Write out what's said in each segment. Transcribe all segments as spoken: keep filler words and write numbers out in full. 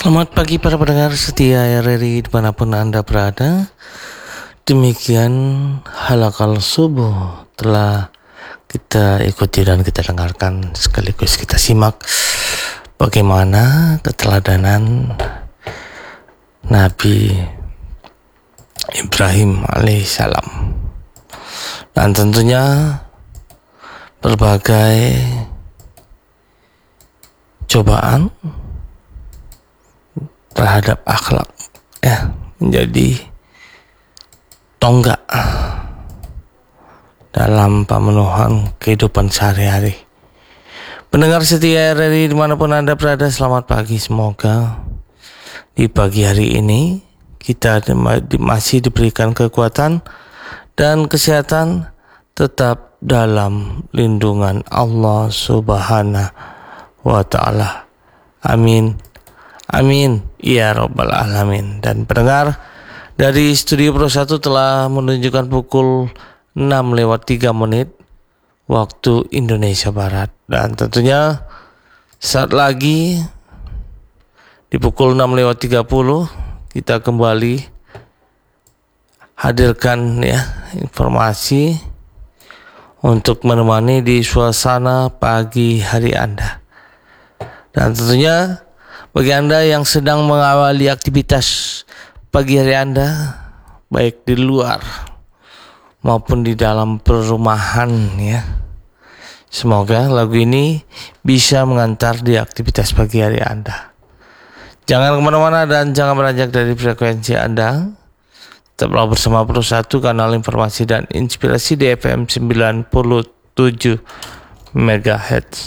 Selamat pagi para pendengar setia R R I dimanapun Anda berada. Demikian halakal subuh telah kita ikuti dan kita dengarkan, sekaligus kita simak bagaimana keteladanan Nabi Ibrahim alaihissalam. Dan tentunya berbagai cobaan terhadap akhlak ya menjadi tonggak dalam pemenuhan kehidupan sehari-hari. Pendengar setia R R I dimanapun Anda berada, selamat pagi. Semoga di pagi hari ini kita masih diberikan kekuatan dan kesehatan, tetap dalam lindungan Allah Subhanahu wa Ta'ala. Amin. Amin, ya Rabbal Alamin. Dan pendengar, dari Studio Pro satu telah menunjukkan pukul enam lewat tiga menit waktu Indonesia Barat. Dan tentunya saat lagi di pukul enam lewat tiga puluh kita kembali hadirkan ya informasi untuk menemani di suasana pagi hari Anda. Dan tentunya bagi Anda yang sedang mengawali aktivitas pagi hari Anda, baik di luar maupun di dalam perumahan ya, semoga lagu ini bisa mengantar di aktivitas pagi hari Anda. Jangan kemana-mana dan jangan beranjak dari frekuensi Anda. Tetaplah bersama Pro satu, kanal informasi dan inspirasi di F M sembilan puluh tujuh megahertz.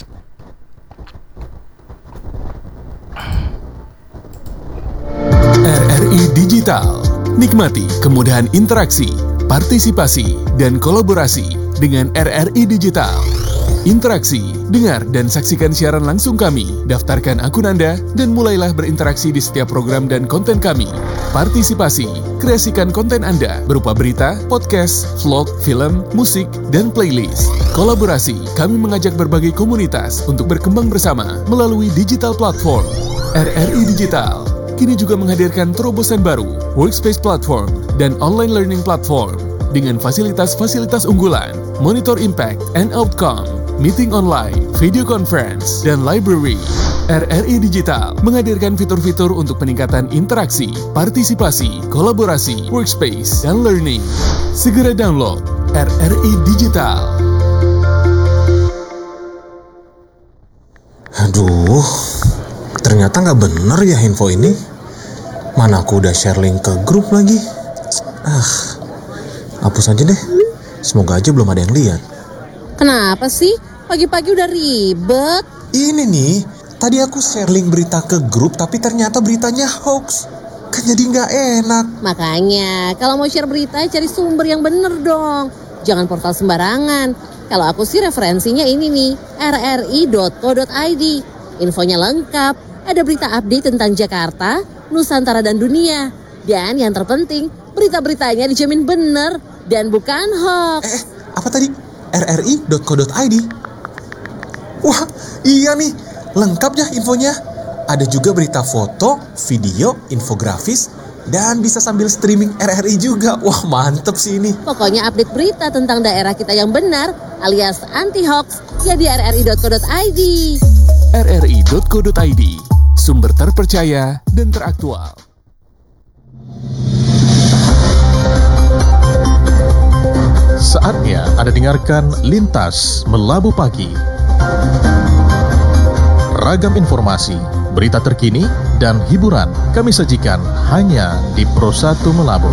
R R I Digital. Nikmati kemudahan interaksi, partisipasi, dan kolaborasi dengan R R I Digital. Interaksi, dengar, dan saksikan siaran langsung kami. Daftarkan akun Anda dan mulailah berinteraksi di setiap program dan konten kami. Partisipasi, kreasikan konten Anda berupa berita, podcast, vlog, film, musik, dan playlist. Kolaborasi, kami mengajak berbagai komunitas untuk berkembang bersama melalui digital platform. R R I Digital kini juga menghadirkan terobosan baru, workspace platform, dan online learning platform dengan fasilitas-fasilitas unggulan, monitor impact and outcome, meeting online, video conference, dan library. R R I Digital menghadirkan fitur-fitur untuk peningkatan interaksi, partisipasi, kolaborasi, workspace, dan learning. Segera download R R I Digital. Aduh, ternyata nggak bener ya info ini. Mana aku udah share link ke grup lagi. Ah, hapus aja deh. Semoga aja belum ada yang lihat. Kenapa sih? Pagi-pagi udah ribet. Ini nih, tadi aku share link berita ke grup, tapi ternyata beritanya hoax. Kan jadi nggak enak. Makanya, kalau mau share berita, cari sumber yang bener dong. Jangan portal sembarangan. Kalau aku sih referensinya ini nih, r r i dot co dot i d. Infonya lengkap, ada berita update tentang Jakarta, Nusantara, dan dunia. Dan yang terpenting, berita-beritanya dijamin benar dan bukan hoax. Eh, apa tadi? r r i dot co dot i d. Wah, iya nih, lengkap ya infonya. Ada juga berita foto, video, infografis, dan bisa sambil streaming R R I juga. Wah, mantep sih ini. Pokoknya update berita tentang daerah kita yang benar, alias anti-hoax, ya di r r i dot co dot i d. r r i dot co dot i d, sumber terpercaya dan teraktual. Saatnya Anda dengarkan Lintas Melabu Pagi. Ragam informasi, berita terkini, dan hiburan kami sajikan hanya di Pro satu Melabu.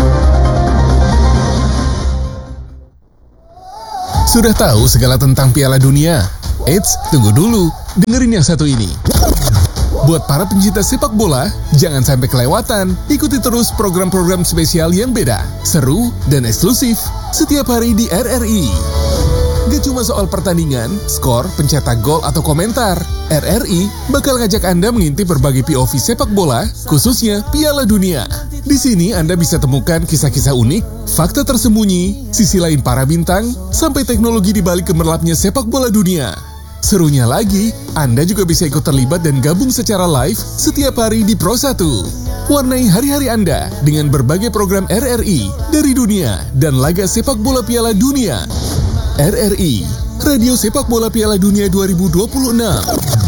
Sudah tahu segala tentang Piala Dunia? Eits, tunggu dulu. Dengerin yang satu ini. Buat para pencinta sepak bola, jangan sampai kelewatan. Ikuti terus program-program spesial yang beda, seru, dan eksklusif setiap hari di R R I. Gak cuma soal pertandingan, skor, pencetak gol, atau komentar. R R I bakal ngajak Anda mengintip berbagai P O V sepak bola, khususnya Piala Dunia. Di sini Anda bisa temukan kisah-kisah unik, fakta tersembunyi, sisi lain para bintang, sampai teknologi di balik gemerlapnya sepak bola dunia. Serunya lagi, Anda juga bisa ikut terlibat dan gabung secara live setiap hari di Pro satu. Warnai hari-hari Anda dengan berbagai program R R I dari dunia dan laga sepak bola Piala Dunia. R R I, Radio Sepak Bola Piala Dunia dua ribu dua puluh enam.